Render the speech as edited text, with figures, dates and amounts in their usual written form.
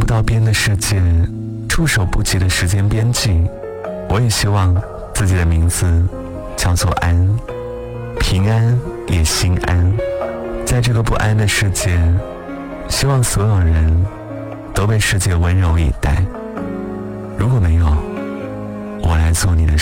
到边的世界，触手不及的时间边际，我也希望自己的名字叫做安，平安也心安。在这个不安的世界，希望所有人都被世界温柔以待。如果没有，我来做你的